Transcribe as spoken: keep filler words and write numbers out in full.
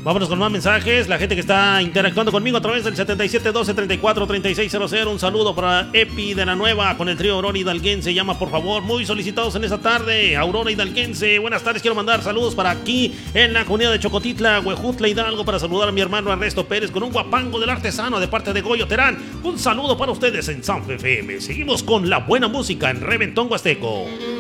Vámonos con más mensajes. La gente que está interactuando conmigo a través del setenta y siete doce treinta y cuatro treinta y seis cero cero. Un saludo para Epi de la Nueva con el trío Aurora Hidalguense. Llama por favor, muy solicitados en esta tarde. Aurora Hidalguense, buenas tardes. Quiero mandar saludos para aquí en la comunidad de Chocotitla, Huejutla, Hidalgo, para saludar a mi hermano Ernesto Pérez con un guapango del artesano de parte de Goyo Terán. Un saludo para ustedes en Sound F M. Seguimos con la buena música en Reventón Huasteco.